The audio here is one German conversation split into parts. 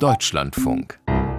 Deutschlandfunk.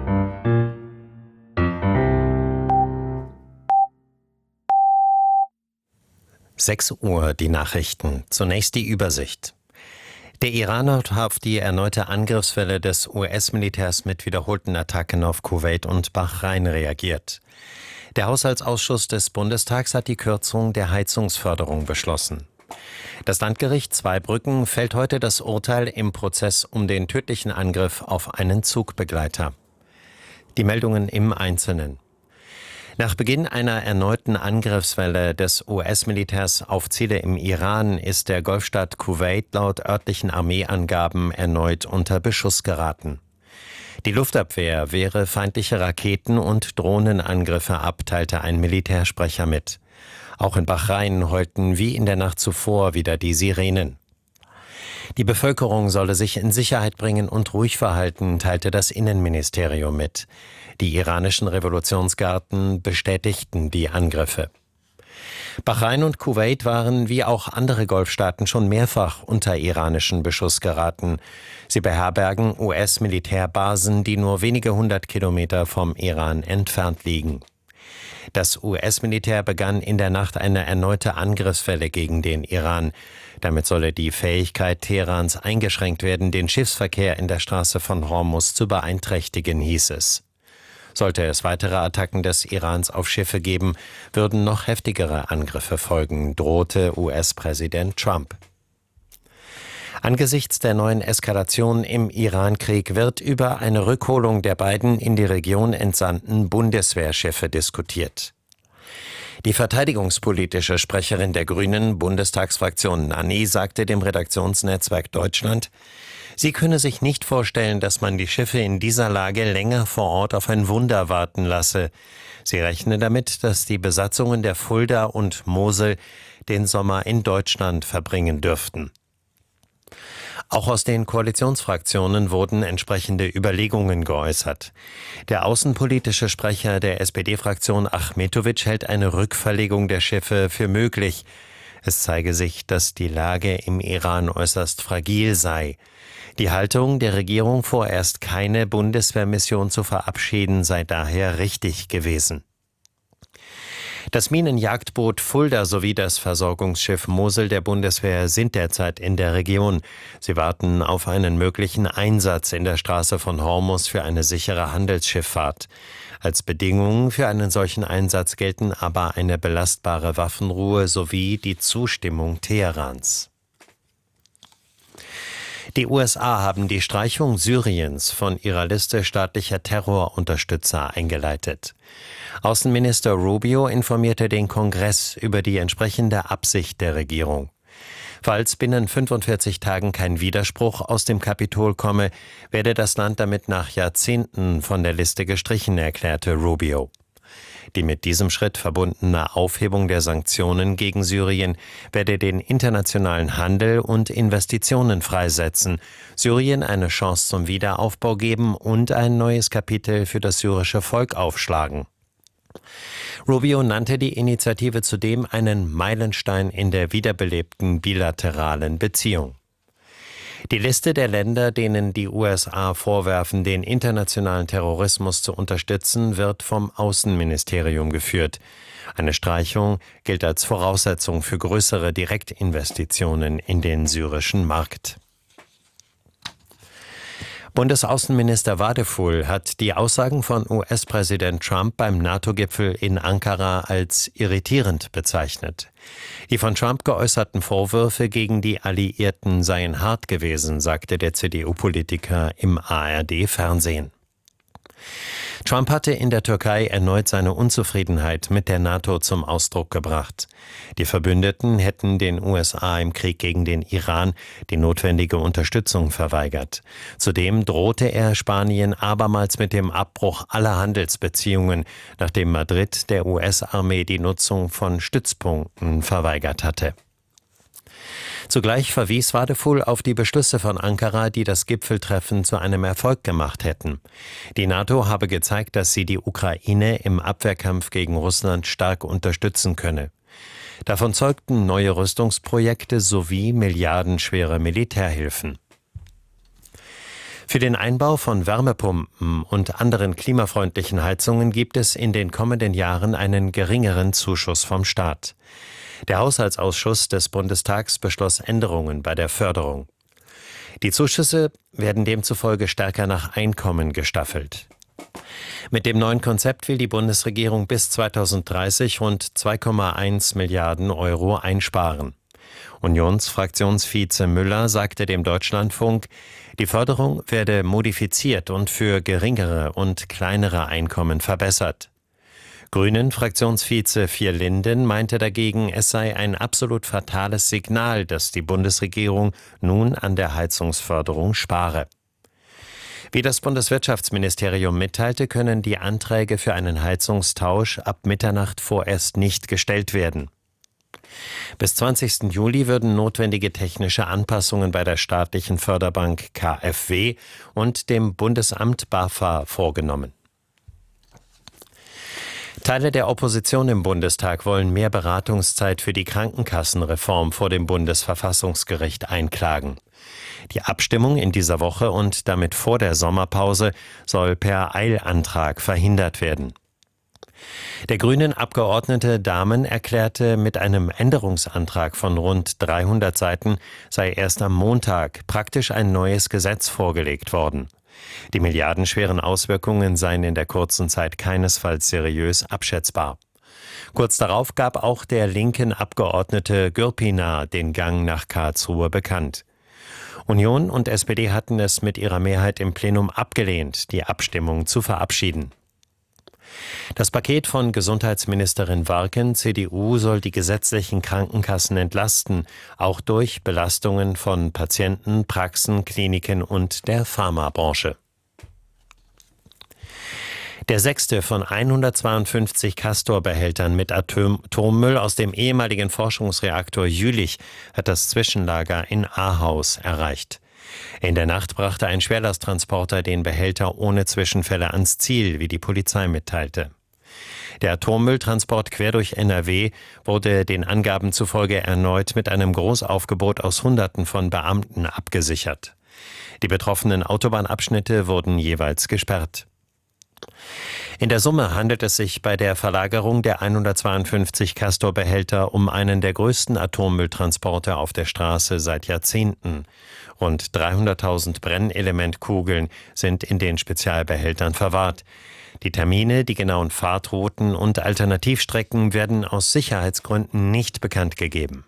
Sechs Uhr, die Nachrichten. Zunächst die Übersicht. Der Iran hat auf die erneute Angriffswelle des US-Militärs mit wiederholten Attacken auf Kuwait und Bahrain reagiert. Der Haushaltsausschuss des Bundestags hat die Kürzung der Heizungsförderung beschlossen. Das Landgericht Zweibrücken fällt heute das Urteil im Prozess um den tödlichen Angriff auf einen Zugbegleiter. Die Meldungen im Einzelnen. Nach Beginn einer erneuten Angriffswelle des US-Militärs auf Ziele im Iran ist der Golfstaat Kuwait laut örtlichen Armeeangaben erneut unter Beschuss geraten. Die Luftabwehr wehre feindliche Raketen- und Drohnenangriffe ab, teilte ein Militärsprecher mit. Auch in Bahrain heulten wie in der Nacht zuvor wieder die Sirenen. Die Bevölkerung solle sich in Sicherheit bringen und ruhig verhalten, teilte das Innenministerium mit. Die iranischen Revolutionsgarden bestätigten die Angriffe. Bahrain und Kuwait waren wie auch andere Golfstaaten schon mehrfach unter iranischen Beschuss geraten. Sie beherbergen US-Militärbasen, die nur wenige hundert Kilometer vom Iran entfernt liegen. Das US-Militär begann in der Nacht eine erneute Angriffswelle gegen den Iran. Damit solle die Fähigkeit Teherans eingeschränkt werden, den Schiffsverkehr in der Straße von Hormuz zu beeinträchtigen, hieß es. Sollte es weitere Attacken des Irans auf Schiffe geben, würden noch heftigere Angriffe folgen, drohte US-Präsident Trump. Angesichts der neuen Eskalation im Iran-Krieg wird über eine Rückholung der beiden in die Region entsandten Bundeswehrschiffe diskutiert. Die verteidigungspolitische Sprecherin der Grünen, Bundestagsfraktion Nanni, sagte dem Redaktionsnetzwerk Deutschland, sie könne sich nicht vorstellen, dass man die Schiffe in dieser Lage länger vor Ort auf ein Wunder warten lasse. Sie rechne damit, dass die Besatzungen der Fulda und Mosel den Sommer in Deutschland verbringen dürften. Auch aus den Koalitionsfraktionen wurden entsprechende Überlegungen geäußert. Der außenpolitische Sprecher der SPD-Fraktion Achmetović hält eine Rückverlegung der Schiffe für möglich. Es zeige sich, dass die Lage im Iran äußerst fragil sei. Die Haltung der Regierung, vorerst keine Bundeswehrmission zu verabschieden, sei daher richtig gewesen. Das Minenjagdboot Fulda sowie das Versorgungsschiff Mosel der Bundeswehr sind derzeit in der Region. Sie warten auf einen möglichen Einsatz in der Straße von Hormuz für eine sichere Handelsschifffahrt. Als Bedingungen für einen solchen Einsatz gelten aber eine belastbare Waffenruhe sowie die Zustimmung Teherans. Die USA haben die Streichung Syriens von ihrer Liste staatlicher Terrorunterstützer eingeleitet. Außenminister Rubio informierte den Kongress über die entsprechende Absicht der Regierung. Falls binnen 45 Tagen kein Widerspruch aus dem Kapitol komme, werde das Land damit nach Jahrzehnten von der Liste gestrichen, erklärte Rubio. Die mit diesem Schritt verbundene Aufhebung der Sanktionen gegen Syrien werde den internationalen Handel und Investitionen freisetzen, Syrien eine Chance zum Wiederaufbau geben und ein neues Kapitel für das syrische Volk aufschlagen. Rubio nannte die Initiative zudem einen Meilenstein in der wiederbelebten bilateralen Beziehung. Die Liste der Länder, denen die USA vorwerfen, den internationalen Terrorismus zu unterstützen, wird vom Außenministerium geführt. Eine Streichung gilt als Voraussetzung für größere Direktinvestitionen in den syrischen Markt. Bundesaußenminister Wadefull hat die Aussagen von US-Präsident Trump beim NATO-Gipfel in Ankara als irritierend bezeichnet. Die von Trump geäußerten Vorwürfe gegen die Alliierten seien hart gewesen, sagte der CDU-Politiker im ARD-Fernsehen. Trump hatte in der Türkei erneut seine Unzufriedenheit mit der NATO zum Ausdruck gebracht. Die Verbündeten hätten den USA im Krieg gegen den Iran die notwendige Unterstützung verweigert. Zudem drohte er Spanien abermals mit dem Abbruch aller Handelsbeziehungen, nachdem Madrid der US-Armee die Nutzung von Stützpunkten verweigert hatte. Zugleich verwies Wadefull auf die Beschlüsse von Ankara, die das Gipfeltreffen zu einem Erfolg gemacht hätten. Die NATO habe gezeigt, dass sie die Ukraine im Abwehrkampf gegen Russland stark unterstützen könne. Davon zeugten neue Rüstungsprojekte sowie milliardenschwere Militärhilfen. Für den Einbau von Wärmepumpen und anderen klimafreundlichen Heizungen gibt es in den kommenden Jahren einen geringeren Zuschuss vom Staat. Der Haushaltsausschuss des Bundestags beschloss Änderungen bei der Förderung. Die Zuschüsse werden demzufolge stärker nach Einkommen gestaffelt. Mit dem neuen Konzept will die Bundesregierung bis 2030 rund 2,1 Milliarden Euro einsparen. Unionsfraktionsvize Müller sagte dem Deutschlandfunk, die Förderung werde modifiziert und für geringere und kleinere Einkommen verbessert. Grünen-Fraktionsvize Vierlinden meinte dagegen, es sei ein absolut fatales Signal, dass die Bundesregierung nun an der Heizungsförderung spare. Wie das Bundeswirtschaftsministerium mitteilte, können die Anträge für einen Heizungstausch ab Mitternacht vorerst nicht gestellt werden. Bis 20. Juli würden notwendige technische Anpassungen bei der staatlichen Förderbank KfW und dem Bundesamt BAFA vorgenommen. Teile der Opposition im Bundestag wollen mehr Beratungszeit für die Krankenkassenreform vor dem Bundesverfassungsgericht einklagen. Die Abstimmung in dieser Woche und damit vor der Sommerpause soll per Eilantrag verhindert werden. Der Grünen-Abgeordnete Dahmen erklärte, mit einem Änderungsantrag von rund 300 Seiten sei erst am Montag praktisch ein neues Gesetz vorgelegt worden. Die milliardenschweren Auswirkungen seien in der kurzen Zeit keinesfalls seriös abschätzbar. Kurz darauf gab auch der linken Abgeordnete Gürpiner den Gang nach Karlsruhe bekannt. Union und SPD hatten es mit ihrer Mehrheit im Plenum abgelehnt, die Abstimmung zu verabschieden. Das Paket von Gesundheitsministerin Warken, CDU, soll die gesetzlichen Krankenkassen entlasten, auch durch Belastungen von Patienten, Praxen, Kliniken und der Pharmabranche. Der 6. von 152 Castor-Behältern mit Atommüll aus dem ehemaligen Forschungsreaktor Jülich hat das Zwischenlager in Ahaus erreicht. In der Nacht brachte ein Schwerlasttransporter den Behälter ohne Zwischenfälle ans Ziel, wie die Polizei mitteilte. Der Atommülltransport quer durch NRW wurde den Angaben zufolge erneut mit einem Großaufgebot aus Hunderten von Beamten abgesichert. Die betroffenen Autobahnabschnitte wurden jeweils gesperrt. In der Summe handelt es sich bei der Verlagerung der 152 Castor-Behälter um einen der größten Atommülltransporte auf der Straße seit Jahrzehnten. Rund 300.000 Brennelementkugeln sind in den Spezialbehältern verwahrt. Die Termine, die genauen Fahrtrouten und Alternativstrecken werden aus Sicherheitsgründen nicht bekannt gegeben.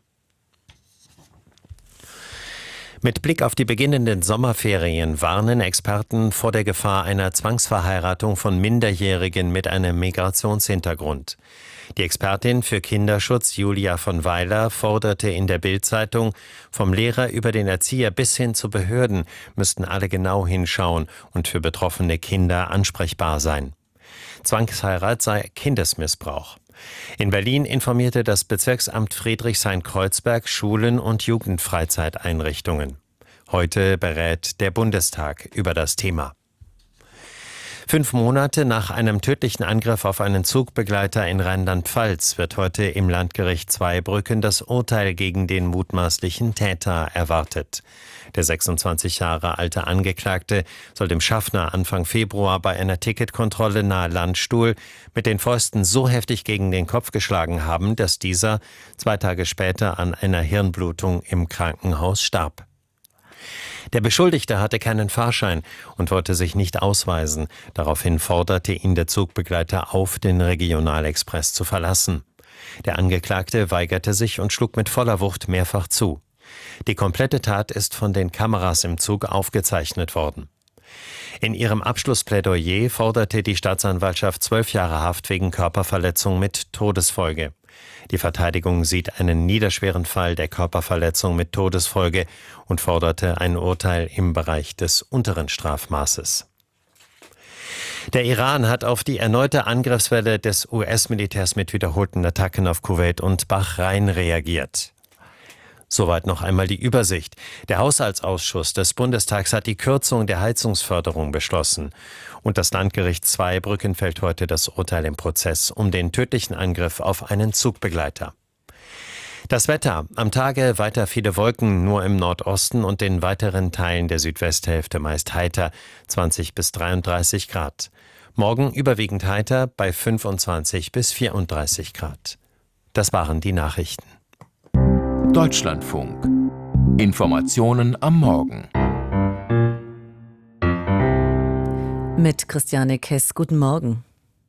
Mit Blick auf die beginnenden Sommerferien warnen Experten vor der Gefahr einer Zwangsverheiratung von Minderjährigen mit einem Migrationshintergrund. Die Expertin für Kinderschutz Julia von Weiler forderte in der Bild-Zeitung, vom Lehrer über den Erzieher bis hin zu Behörden müssten alle genau hinschauen und für betroffene Kinder ansprechbar sein. Zwangsheirat sei Kindesmissbrauch. In Berlin informierte das Bezirksamt Friedrichshain-Kreuzberg Schulen und Jugendfreizeiteinrichtungen. Heute berät der Bundestag über das Thema. 5 Monate nach einem tödlichen Angriff auf einen Zugbegleiter in Rheinland-Pfalz wird heute im Landgericht Zweibrücken das Urteil gegen den mutmaßlichen Täter erwartet. Der 26 Jahre alte Angeklagte soll dem Schaffner Anfang Februar bei einer Ticketkontrolle nahe Landstuhl mit den Fäusten so heftig gegen den Kopf geschlagen haben, dass dieser 2 Tage später an einer Hirnblutung im Krankenhaus starb. Der Beschuldigte hatte keinen Fahrschein und wollte sich nicht ausweisen. Daraufhin forderte ihn der Zugbegleiter auf, den Regionalexpress zu verlassen. Der Angeklagte weigerte sich und schlug mit voller Wucht mehrfach zu. Die komplette Tat ist von den Kameras im Zug aufgezeichnet worden. In ihrem Abschlussplädoyer forderte die Staatsanwaltschaft 12 Jahre Haft wegen Körperverletzung mit Todesfolge. Die Verteidigung sieht einen niederschweren Fall der Körperverletzung mit Todesfolge und forderte ein Urteil im Bereich des unteren Strafmaßes. Der Iran hat auf die erneute Angriffswelle des US-Militärs mit wiederholten Attacken auf Kuwait und Bahrain reagiert. Soweit noch einmal die Übersicht. Der Haushaltsausschuss des Bundestags hat die Kürzung der Heizungsförderung beschlossen. Und das Landgericht Zweibrücken fällt heute das Urteil im Prozess um den tödlichen Angriff auf einen Zugbegleiter. Das Wetter. Am Tage weiter viele Wolken, nur im Nordosten und den weiteren Teilen der Südwesthälfte meist heiter, 20 bis 33 Grad. Morgen überwiegend heiter bei 25 bis 34 Grad. Das waren die Nachrichten. Deutschlandfunk. Informationen am Morgen. Mit Christiane Kess, guten Morgen.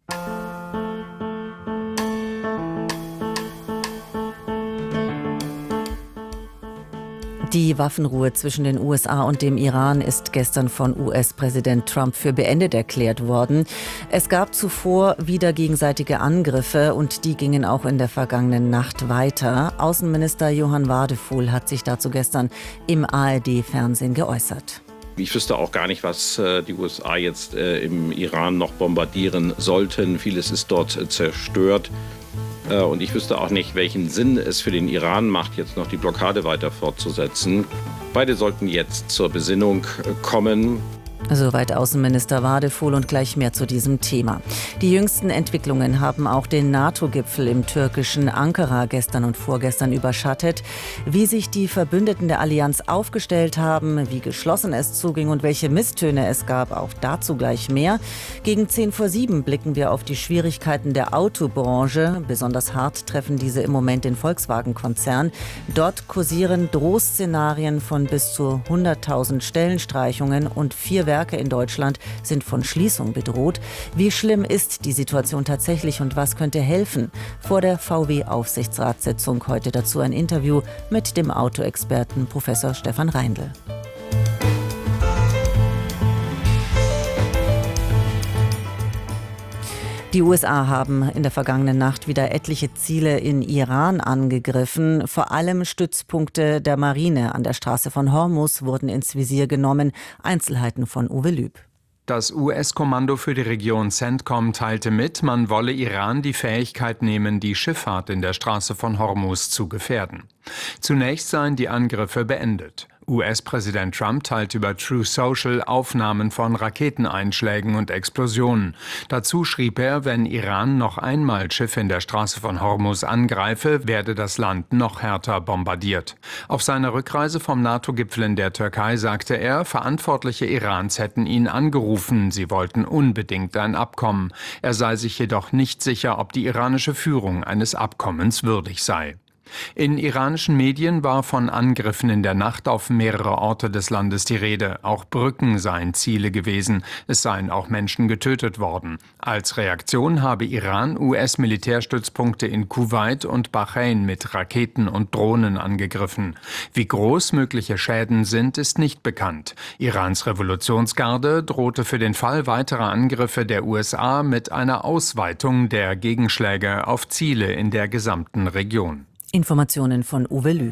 Die Waffenruhe zwischen den USA und dem Iran ist gestern von US-Präsident Trump für beendet erklärt worden. Es gab zuvor wieder gegenseitige Angriffe und die gingen auch in der vergangenen Nacht weiter. Außenminister Johann Wadephul hat sich dazu gestern im ARD-Fernsehen geäußert. Ich wüsste auch gar nicht, was die USA jetzt im Iran noch bombardieren sollten. Vieles ist dort zerstört. Und ich wüsste auch nicht, welchen Sinn es für den Iran macht, jetzt noch die Blockade weiter fortzusetzen. Beide sollten jetzt zur Besinnung kommen. Soweit Außenminister Wadephul und gleich mehr zu diesem Thema. Die jüngsten Entwicklungen haben auch den NATO-Gipfel im türkischen Ankara gestern und vorgestern überschattet. Wie sich die Verbündeten der Allianz aufgestellt haben, wie geschlossen es zuging und welche Misstöne es gab, auch dazu gleich mehr. Gegen 6:10 blicken wir auf die Schwierigkeiten der Autobranche. Besonders hart treffen diese im Moment den Volkswagen-Konzern. Dort kursieren Drohszenarien von bis zu 100.000 Stellenstreichungen und 4 Werke in Deutschland sind von Schließung bedroht. Wie schlimm ist die Situation tatsächlich und was könnte helfen? Vor der VW-Aufsichtsratssitzung heute dazu ein Interview mit dem Autoexperten Professor Stefan Reindl. Die USA haben in der vergangenen Nacht wieder etliche Ziele in Iran angegriffen. Vor allem Stützpunkte der Marine an der Straße von Hormuz wurden ins Visier genommen. Einzelheiten von Uwe Lüb. Das US-Kommando für die Region CENTCOM teilte mit, man wolle Iran die Fähigkeit nehmen, die Schifffahrt in der Straße von Hormuz zu gefährden. Zunächst seien die Angriffe beendet. US-Präsident Trump teilte über Truth Social Aufnahmen von Raketeneinschlägen und Explosionen. Dazu schrieb er, wenn Iran noch einmal Schiffe in der Straße von Hormuz angreife, werde das Land noch härter bombardiert. Auf seiner Rückreise vom NATO-Gipfel in der Türkei sagte er, Verantwortliche Irans hätten ihn angerufen, sie wollten unbedingt ein Abkommen. Er sei sich jedoch nicht sicher, ob die iranische Führung eines Abkommens würdig sei. In iranischen Medien war von Angriffen in der Nacht auf mehrere Orte des Landes die Rede. Auch Brücken seien Ziele gewesen. Es seien auch Menschen getötet worden. Als Reaktion habe Iran US-Militärstützpunkte in Kuwait und Bahrain mit Raketen und Drohnen angegriffen. Wie groß mögliche Schäden sind, ist nicht bekannt. Irans Revolutionsgarde drohte für den Fall weiterer Angriffe der USA mit einer Ausweitung der Gegenschläge auf Ziele in der gesamten Region. Informationen von Uwe Lüb.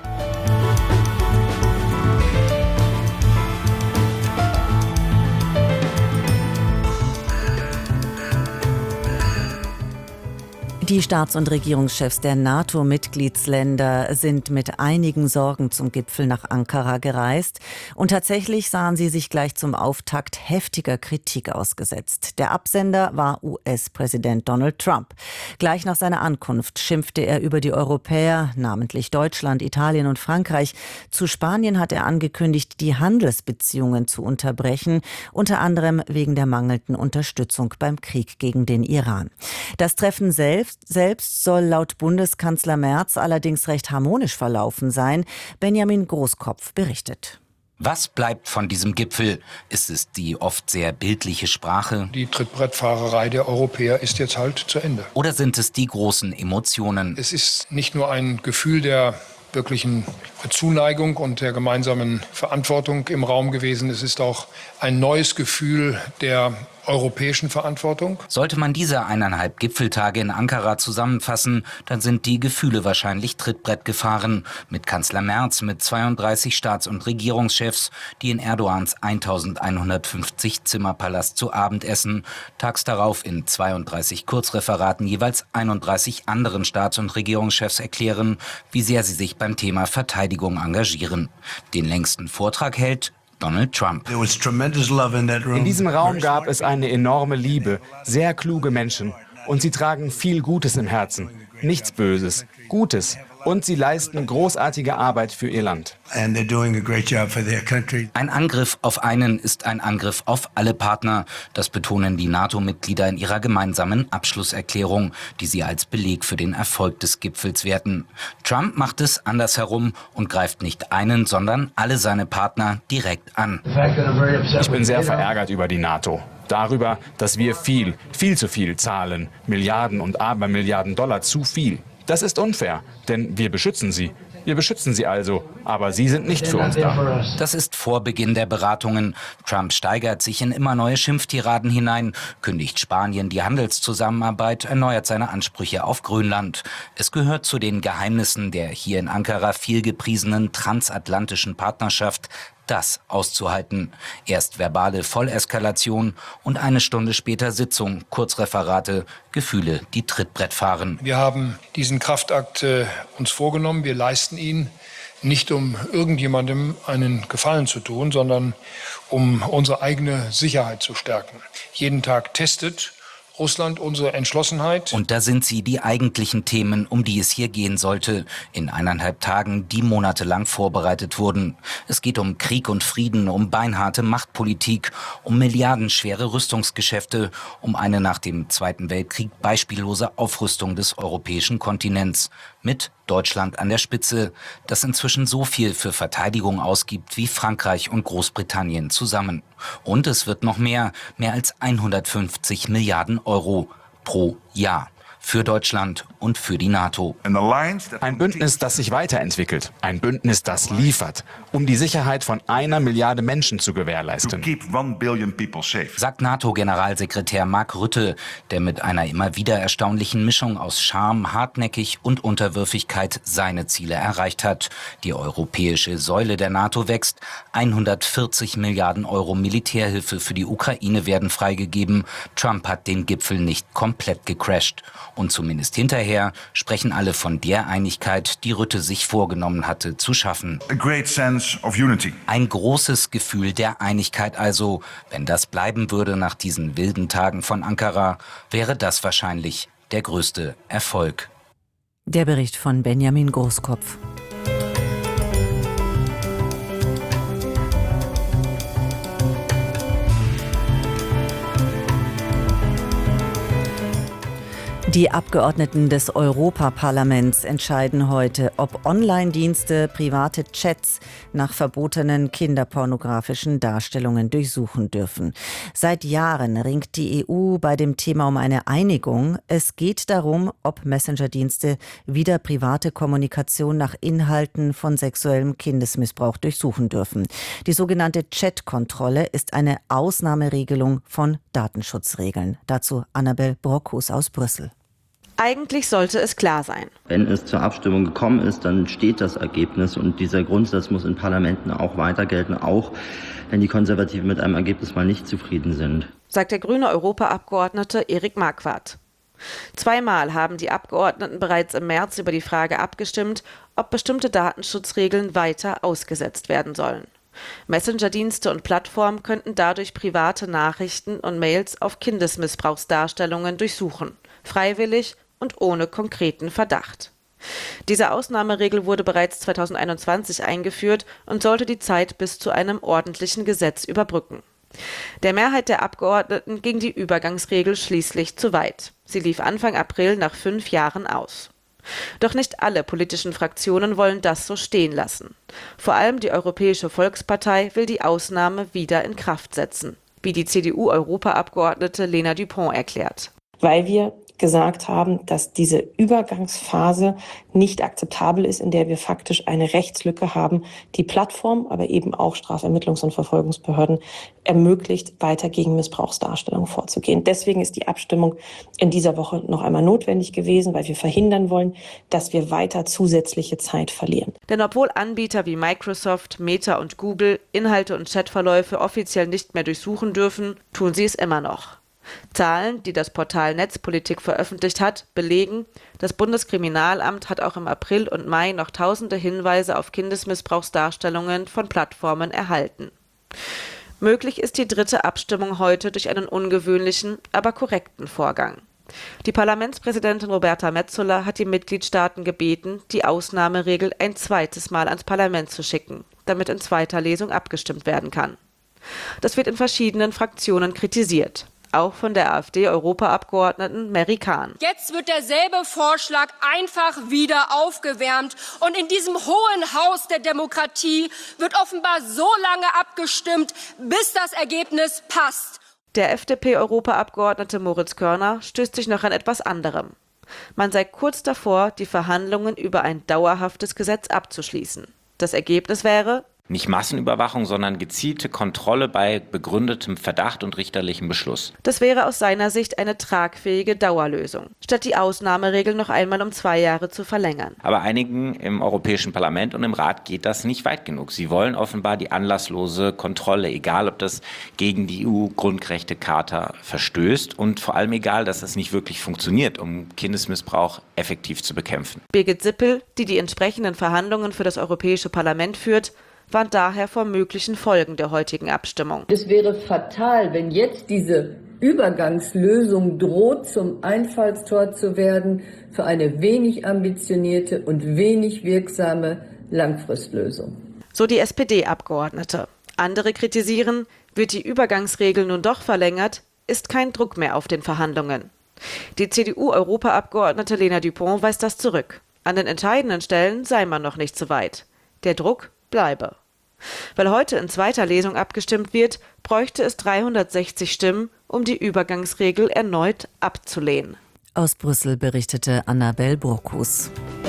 Die Staats- und Regierungschefs der NATO-Mitgliedsländer sind mit einigen Sorgen zum Gipfel nach Ankara gereist. Und tatsächlich sahen sie sich gleich zum Auftakt heftiger Kritik ausgesetzt. Der Absender war US-Präsident Donald Trump. Gleich nach seiner Ankunft schimpfte er über die Europäer, namentlich Deutschland, Italien und Frankreich. Zu Spanien hat er angekündigt, die Handelsbeziehungen zu unterbrechen, unter anderem wegen der mangelnden Unterstützung beim Krieg gegen den Iran. Das Treffen selbst soll laut Bundeskanzler Merz allerdings recht harmonisch verlaufen sein. Benjamin Großkopf berichtet. Was bleibt von diesem Gipfel? Ist es die oft sehr bildliche Sprache? Die Trittbrettfahrerei der Europäer ist jetzt halt zu Ende. Oder sind es die großen Emotionen? Es ist nicht nur ein Gefühl der wirklichen Zuneigung und der gemeinsamen Verantwortung im Raum gewesen. Es ist auch ein neues Gefühl der europäischen Verantwortung. Sollte man diese 1,5 Gipfeltage in Ankara zusammenfassen, dann sind die Gefühle wahrscheinlich Trittbrett gefahren. Mit Kanzler Merz, mit 32 Staats- und Regierungschefs, die in Erdogans 1150 Zimmerpalast zu Abend essen, tags darauf in 32 Kurzreferaten jeweils 31 anderen Staats- und Regierungschefs erklären, wie sehr sie sich beim Thema Verteidigung engagieren. Den längsten Vortrag hält Donald Trump. In diesem Raum gab es eine enorme Liebe, sehr kluge Menschen. Und sie tragen viel Gutes im Herzen. Nichts Böses, Gutes. Und sie leisten großartige Arbeit für ihr Land. Ein Angriff auf einen ist ein Angriff auf alle Partner. Das betonen die NATO-Mitglieder in ihrer gemeinsamen Abschlusserklärung, die sie als Beleg für den Erfolg des Gipfels werten. Trump macht es andersherum und greift nicht einen, sondern alle seine Partner direkt an. Ich bin sehr verärgert über die NATO. Darüber, dass wir viel zu viel zahlen. Milliarden und Abermilliarden Dollar zu viel. Das ist unfair, denn wir beschützen sie. Wir beschützen sie also, aber sie sind nicht für uns da. Das ist vor Beginn der Beratungen. Trump steigert sich in immer neue Schimpftiraden hinein, kündigt Spanien die Handelszusammenarbeit, erneuert seine Ansprüche auf Grönland. Es gehört zu den Geheimnissen der hier in Ankara viel gepriesenen transatlantischen Partnerschaft, das auszuhalten. Erst verbale Volleskalation und eine Stunde später Sitzung, Kurzreferate, Gefühle, die Trittbrett fahren. Wir haben diesen Kraftakt uns vorgenommen. Wir leisten ihn nicht, um irgendjemandem einen Gefallen zu tun, sondern um unsere eigene Sicherheit zu stärken. Jeden Tag testet Russland unsere Entschlossenheit. Und da sind sie, die eigentlichen Themen, um die es hier gehen sollte, in 1,5 Tagen, die monatelang vorbereitet wurden. Es geht um Krieg und Frieden, um beinharte Machtpolitik, um milliardenschwere Rüstungsgeschäfte, um eine nach dem Zweiten Weltkrieg beispiellose Aufrüstung des europäischen Kontinents. Mit Deutschland an der Spitze, das inzwischen so viel für Verteidigung ausgibt wie Frankreich und Großbritannien zusammen. Und es wird noch mehr als 150 Milliarden Euro pro Jahr für Deutschland und für die NATO. Ein Bündnis, das sich weiterentwickelt. Ein Bündnis, das liefert, um die Sicherheit von 1 Milliarde Menschen zu gewährleisten. Sagt NATO-Generalsekretär Mark Rutte, der mit einer immer wieder erstaunlichen Mischung aus Charme, Hartnäckig und Unterwürfigkeit seine Ziele erreicht hat. Die europäische Säule der NATO wächst. 140 Milliarden Euro Militärhilfe für die Ukraine werden freigegeben. Trump hat den Gipfel nicht komplett gecrasht. Und zumindest hinterher sprechen alle von der Einigkeit, die Rutte sich vorgenommen hatte zu schaffen. Ein großes Gefühl der Einigkeit also. Wenn das bleiben würde nach diesen wilden Tagen von Ankara, wäre das wahrscheinlich der größte Erfolg. Der Bericht von Benjamin Großkopf. Die Abgeordneten des Europaparlaments entscheiden heute, ob Online-Dienste private Chats nach verbotenen kinderpornografischen Darstellungen durchsuchen dürfen. Seit Jahren ringt die EU bei dem Thema um eine Einigung. Es geht darum, ob Messenger-Dienste wieder private Kommunikation nach Inhalten von sexuellem Kindesmissbrauch durchsuchen dürfen. Die sogenannte Chat-Kontrolle ist eine Ausnahmeregelung von Datenschutzregeln. Dazu Annabel Brockhus aus Brüssel. Eigentlich sollte es klar sein. Wenn es zur Abstimmung gekommen ist, dann steht das Ergebnis und dieser Grundsatz muss in Parlamenten auch weiter gelten, auch wenn die Konservativen mit einem Ergebnis mal nicht zufrieden sind. Sagt der grüne Europaabgeordnete Erik Marquardt. 2-mal haben die Abgeordneten bereits im März über die Frage abgestimmt, ob bestimmte Datenschutzregeln weiter ausgesetzt werden sollen. Messenger-Dienste und Plattformen könnten dadurch private Nachrichten und Mails auf Kindesmissbrauchsdarstellungen durchsuchen, freiwillig und ohne konkreten Verdacht. Diese Ausnahmeregel wurde bereits 2021 eingeführt und sollte die Zeit bis zu einem ordentlichen Gesetz überbrücken. Der Mehrheit der Abgeordneten ging die Übergangsregel schließlich zu weit. Sie lief Anfang April nach 5 Jahren aus. Doch nicht alle politischen Fraktionen wollen das so stehen lassen. Vor allem die Europäische Volkspartei will die Ausnahme wieder in Kraft setzen, wie die CDU-Europaabgeordnete Lena Dupont erklärt. Weil wir gesagt haben, dass diese Übergangsphase nicht akzeptabel ist, in der wir faktisch eine Rechtslücke haben, die Plattform, aber eben auch Strafermittlungs- und Verfolgungsbehörden ermöglicht, weiter gegen Missbrauchsdarstellungen vorzugehen. Deswegen ist die Abstimmung in dieser Woche noch einmal notwendig gewesen, weil wir verhindern wollen, dass wir weiter zusätzliche Zeit verlieren. Denn obwohl Anbieter wie Microsoft, Meta und Google Inhalte und Chatverläufe offiziell nicht mehr durchsuchen dürfen, tun sie es immer noch. Zahlen, die das Portal Netzpolitik veröffentlicht hat, belegen, das Bundeskriminalamt hat auch im April und Mai noch tausende Hinweise auf Kindesmissbrauchsdarstellungen von Plattformen erhalten. Möglich ist die dritte Abstimmung heute durch einen ungewöhnlichen, aber korrekten Vorgang. Die Parlamentspräsidentin Roberta Metsola hat die Mitgliedstaaten gebeten, die Ausnahmeregel ein zweites Mal ans Parlament zu schicken, damit in zweiter Lesung abgestimmt werden kann. Das wird in verschiedenen Fraktionen kritisiert, auch von der AfD-Europaabgeordneten Mary Kahn. Jetzt wird derselbe Vorschlag einfach wieder aufgewärmt und in diesem hohen Haus der Demokratie wird offenbar so lange abgestimmt, bis das Ergebnis passt. Der FDP-Europaabgeordnete Moritz Körner stößt sich noch an etwas anderem. Man sei kurz davor, die Verhandlungen über ein dauerhaftes Gesetz abzuschließen. Das Ergebnis wäre: Nicht Massenüberwachung, sondern gezielte Kontrolle bei begründetem Verdacht und richterlichem Beschluss. Das wäre aus seiner Sicht eine tragfähige Dauerlösung, statt die Ausnahmeregel noch einmal um 2 Jahre zu verlängern. Aber einigen im Europäischen Parlament und im Rat geht das nicht weit genug. Sie wollen offenbar die anlasslose Kontrolle, egal ob das gegen die EU-Grundrechtecharta verstößt und vor allem egal, dass das nicht wirklich funktioniert, um Kindesmissbrauch effektiv zu bekämpfen. Birgit Sippel, die entsprechenden Verhandlungen für das Europäische Parlament führt, warnt daher vor möglichen Folgen der heutigen Abstimmung. Es wäre fatal, wenn jetzt diese Übergangslösung droht, zum Einfallstor zu werden für eine wenig ambitionierte und wenig wirksame Langfristlösung. So die SPD-Abgeordnete. Andere kritisieren, wird die Übergangsregel nun doch verlängert, ist kein Druck mehr auf den Verhandlungen. Die CDU-Europaabgeordnete Lena Dupont weist das zurück. An den entscheidenden Stellen sei man noch nicht so weit. Der Druck bleibe. Weil heute in zweiter Lesung abgestimmt wird, bräuchte es 360 Stimmen, um die Übergangsregel erneut abzulehnen. Aus Brüssel berichtete Annabel Burkus.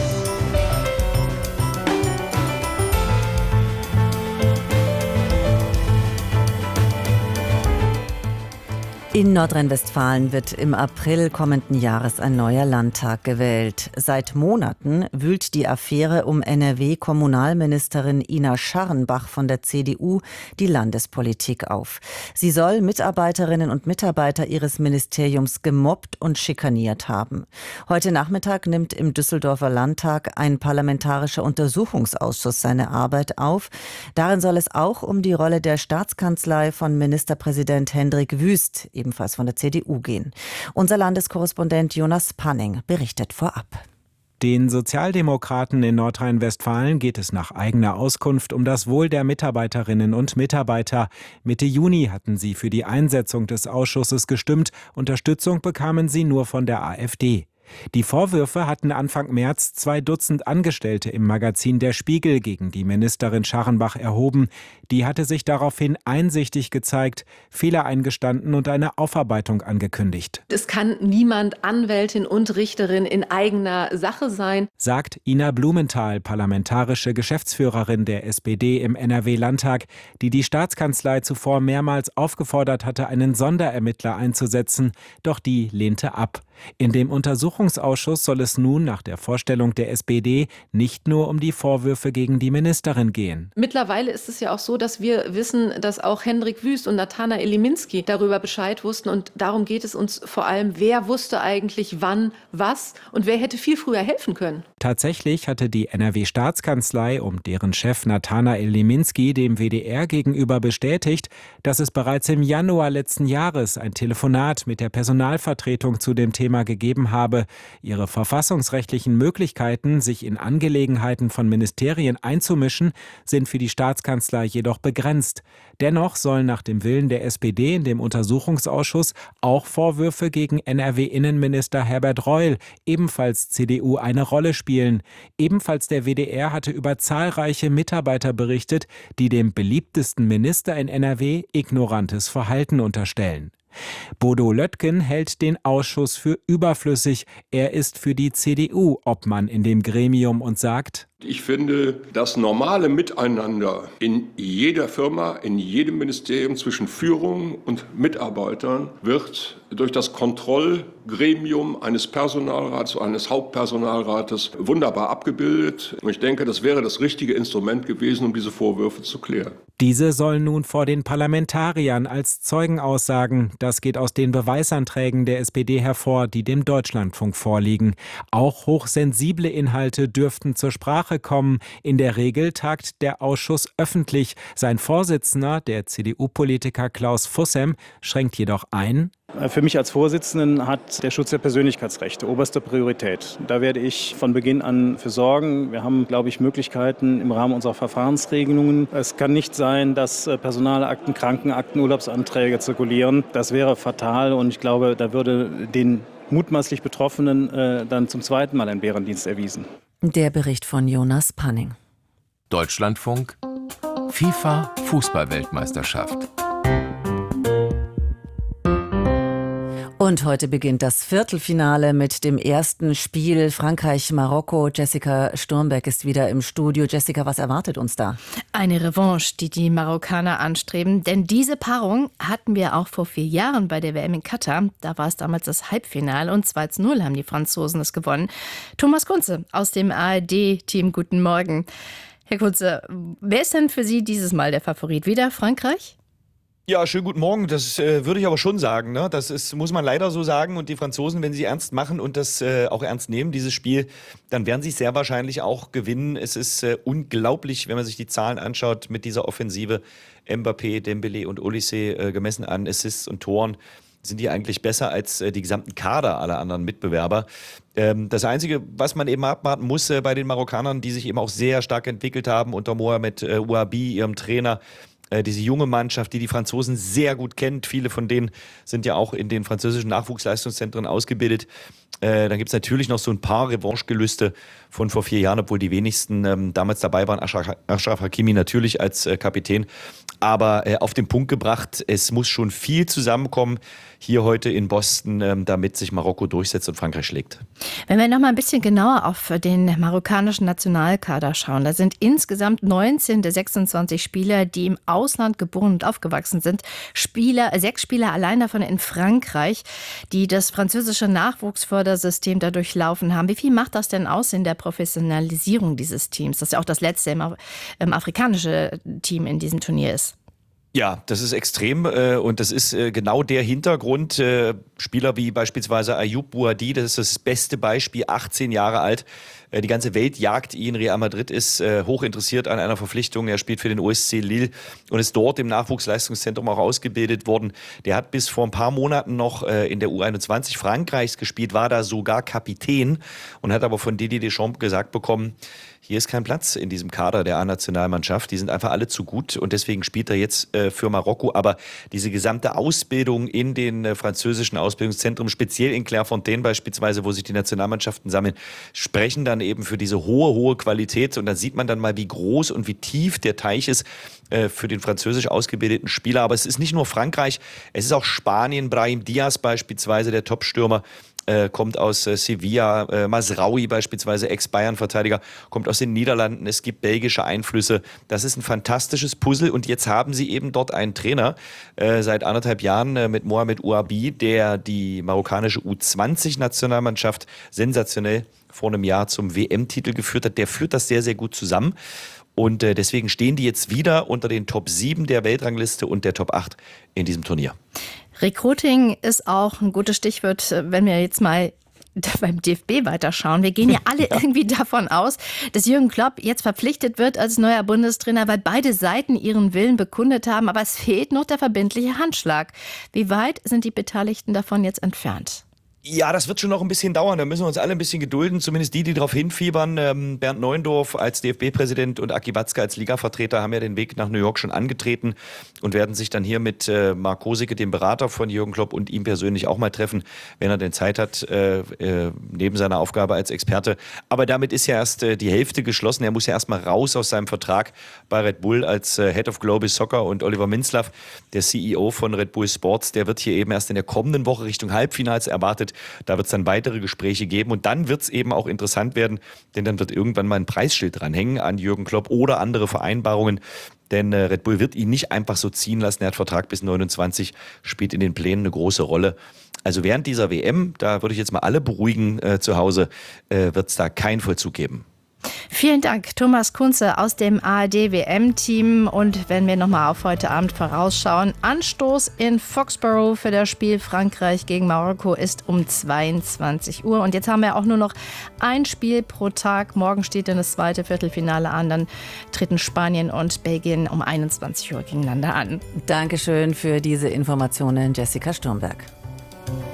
In Nordrhein-Westfalen wird im April kommenden Jahres ein neuer Landtag gewählt. Seit Monaten wühlt die Affäre um NRW-Kommunalministerin Ina Scharrenbach von der CDU die Landespolitik auf. Sie soll Mitarbeiterinnen und Mitarbeiter ihres Ministeriums gemobbt und schikaniert haben. Heute Nachmittag nimmt im Düsseldorfer Landtag ein parlamentarischer Untersuchungsausschuss seine Arbeit auf. Darin soll es auch um die Rolle der Staatskanzlei von Ministerpräsident Hendrik Wüst, ebenfalls von der CDU, gehen. Unser Landeskorrespondent Jonas Panning berichtet vorab. Den Sozialdemokraten in Nordrhein-Westfalen geht es nach eigener Auskunft um das Wohl der Mitarbeiterinnen und Mitarbeiter. Mitte Juni hatten sie für die Einsetzung des Ausschusses gestimmt. Unterstützung bekamen sie nur von der AfD. Die Vorwürfe hatten Anfang März 2 Dutzend Angestellte im Magazin Der Spiegel gegen die Ministerin Scharrenbach erhoben. Die hatte sich daraufhin einsichtig gezeigt, Fehler eingestanden und eine Aufarbeitung angekündigt. Es kann niemand Anwältin und Richterin in eigener Sache sein, sagt Ina Blumenthal, parlamentarische Geschäftsführerin der SPD im NRW-Landtag, die die Staatskanzlei zuvor mehrmals aufgefordert hatte, einen Sonderermittler einzusetzen, doch die lehnte ab. In dem Untersuchungsausschuss soll es nun nach der Vorstellung der SPD nicht nur um die Vorwürfe gegen die Ministerin gehen. Mittlerweile ist es ja auch so, dass wir wissen, dass auch Hendrik Wüst und Nathanael Liminski darüber Bescheid wussten. Und darum geht es uns vor allem, wer wusste eigentlich wann was und wer hätte viel früher helfen können. Tatsächlich hatte die NRW-Staatskanzlei um deren Chef Nathanael Liminski dem WDR gegenüber bestätigt, dass es bereits im Januar letzten Jahres ein Telefonat mit der Personalvertretung zu dem Thema gegeben habe. Ihre verfassungsrechtlichen Möglichkeiten, sich in Angelegenheiten von Ministerien einzumischen, sind für die Staatskanzlei jedoch begrenzt. Dennoch sollen nach dem Willen der SPD in dem Untersuchungsausschuss auch Vorwürfe gegen NRW-Innenminister Herbert Reul, ebenfalls CDU, eine Rolle spielen. Ebenfalls der WDR hatte über zahlreiche Mitarbeiter berichtet, die dem beliebtesten Minister in NRW ignorantes Verhalten unterstellen. Bodo Löttgen hält den Ausschuss für überflüssig. Er ist für die CDU Obmann in dem Gremium und sagt: Ich finde, das normale Miteinander in jeder Firma, in jedem Ministerium zwischen Führung und Mitarbeitern wird durch das Kontrollgremium eines Personalrats, eines Hauptpersonalrates wunderbar abgebildet. Und ich denke, das wäre das richtige Instrument gewesen, um diese Vorwürfe zu klären. Diese sollen nun vor den Parlamentariern als Zeugen aussagen. Das geht aus den Beweisanträgen der SPD hervor, die dem Deutschlandfunk vorliegen. Auch hochsensible Inhalte dürften zur Sprache Sprache kommen. In der Regel tagt der Ausschuss öffentlich. Sein Vorsitzender, der CDU-Politiker Klaus Fussem, schränkt jedoch ein: Für mich als Vorsitzenden hat der Schutz der Persönlichkeitsrechte oberste Priorität. Da werde ich von Beginn an für sorgen. Wir haben, glaube ich, Möglichkeiten im Rahmen unserer Verfahrensregelungen. Es kann nicht sein, dass Personalakten, Krankenakten, Urlaubsanträge zirkulieren. Das wäre fatal und ich glaube, da würde den mutmaßlich Betroffenen dann zum zweiten Mal ein Bärendienst erwiesen. Der Bericht von Jonas Panning. Deutschlandfunk, FIFA Fußball-Weltmeisterschaft. Und heute beginnt das Viertelfinale mit dem ersten Spiel Frankreich-Marokko. Jessica Sturmberg ist wieder im Studio. Jessica, was erwartet uns da? Eine Revanche, die Marokkaner anstreben. Denn diese Paarung hatten wir auch vor 4 Jahren bei der WM in Katar. Da war es damals das Halbfinale und 2:0 haben die Franzosen es gewonnen. Thomas Kunze aus dem ARD-Team, guten Morgen. Herr Kunze, wer ist denn für Sie dieses Mal der Favorit? Wieder Frankreich? Ja, schönen guten Morgen. Das würde ich aber schon sagen. Ne? Muss man leider so sagen. Und die Franzosen, wenn sie ernst machen und das auch ernst nehmen, dieses Spiel, dann werden sie sehr wahrscheinlich auch gewinnen. Es ist unglaublich, wenn man sich die Zahlen anschaut mit dieser Offensive. Mbappé, Dembélé und Olise gemessen an Assists und Toren sind die eigentlich besser als die gesamten Kader aller anderen Mitbewerber. Das Einzige, was man eben abwarten muss bei den Marokkanern, die sich eben auch sehr stark entwickelt haben unter Mohamed Ouabi, ihrem Trainer, diese junge Mannschaft, die Franzosen sehr gut kennt. Viele von denen sind ja auch in den französischen Nachwuchsleistungszentren ausgebildet. Dann gibt es natürlich noch so ein paar Revanchegelüste von vor 4 Jahren, obwohl die wenigsten damals dabei waren. Achraf Hakimi natürlich als Kapitän. Aber auf den Punkt gebracht, es muss schon viel zusammenkommen hier heute in Boston, damit sich Marokko durchsetzt und Frankreich schlägt. Wenn wir noch mal ein bisschen genauer auf den marokkanischen Nationalkader schauen, da sind insgesamt 19 der 26 Spieler, die im Ausland geboren und aufgewachsen sind. 6 Spieler allein davon in Frankreich, die das französische Nachwuchsfördersystem da durchlaufen haben. Wie viel macht das denn aus in der Professionalisierung dieses Teams? Das ist ja auch das letzte afrikanische Team in diesem Turnier ist. Ja, das ist extrem und das ist genau der Hintergrund. Spieler wie beispielsweise Ayoub Bouhaddi, das ist das beste Beispiel, 18 Jahre alt. Die ganze Welt jagt ihn. Real Madrid ist hoch interessiert an einer Verpflichtung. Er spielt für den OSC Lille und ist dort im Nachwuchsleistungszentrum auch ausgebildet worden. Der hat bis vor ein paar Monaten noch in der U21 Frankreichs gespielt, war da sogar Kapitän und hat aber von Didier Deschamps gesagt bekommen, hier ist kein Platz in diesem Kader der A-Nationalmannschaft. Die sind einfach alle zu gut und deswegen spielt er jetzt für Marokko. Aber diese gesamte Ausbildung in den französischen Ausbildungszentren, speziell in Clairefontaine beispielsweise, wo sich die Nationalmannschaften sammeln, sprechen dann eben für diese hohe Qualität. Und da sieht man dann mal, wie groß und wie tief der Teich ist für den französisch ausgebildeten Spieler. Aber es ist nicht nur Frankreich, es ist auch Spanien. Brahim Diaz beispielsweise, der Topstürmer, kommt aus Sevilla, Mazraoui beispielsweise, Ex-Bayern-Verteidiger, kommt aus den Niederlanden, es gibt belgische Einflüsse. Das ist ein fantastisches Puzzle und jetzt haben sie eben dort einen Trainer seit 1,5 Jahren mit Mohamed Ouabi, der die marokkanische U20-Nationalmannschaft sensationell vor einem Jahr zum WM-Titel geführt hat. Der führt das sehr, sehr gut zusammen. Und deswegen stehen die jetzt wieder unter den Top 7 der Weltrangliste und der Top 8 in diesem Turnier. Recruiting ist auch ein gutes Stichwort, wenn wir jetzt mal beim DFB weiterschauen. Wir gehen ja alle irgendwie davon aus, dass Jürgen Klopp jetzt verpflichtet wird als neuer Bundestrainer, weil beide Seiten ihren Willen bekundet haben. Aber es fehlt noch der verbindliche Handschlag. Wie weit sind die Beteiligten davon jetzt entfernt? Ja, das wird schon noch ein bisschen dauern. Da müssen wir uns alle ein bisschen gedulden, zumindest die darauf hinfiebern. Bernd Neuendorf als DFB-Präsident und Aki Watzke als Liga-Vertreter haben ja den Weg nach New York schon angetreten und werden sich dann hier mit Marc Kosicke, dem Berater von Jürgen Klopp, und ihm persönlich auch mal treffen, wenn er denn Zeit hat, neben seiner Aufgabe als Experte. Aber damit ist ja erst die Hälfte geschlossen. Er muss ja erst mal raus aus seinem Vertrag bei Red Bull als Head of Global Soccer, und Oliver Minzlaff, der CEO von Red Bull Sports, der wird hier eben erst in der kommenden Woche Richtung Halbfinals erwartet. Da wird es dann weitere Gespräche geben und dann wird es eben auch interessant werden, denn dann wird irgendwann mal ein Preisschild dranhängen an Jürgen Klopp oder andere Vereinbarungen, denn Red Bull wird ihn nicht einfach so ziehen lassen. Er hat Vertrag bis 29, spielt in den Plänen eine große Rolle. Also während dieser WM, da würde ich jetzt mal alle beruhigen zu Hause, wird es da keinen Vollzug geben. Vielen Dank, Thomas Kunze aus dem ARD-WM-Team. Und wenn wir nochmal auf heute Abend vorausschauen, Anstoß in Foxborough für das Spiel Frankreich gegen Marokko ist um 22 Uhr. Und jetzt haben wir auch nur noch ein Spiel pro Tag. Morgen steht dann das zweite Viertelfinale an. Dann treten Spanien und Belgien um 21 Uhr gegeneinander an. Dankeschön für diese Informationen, Jessica Sturmberg.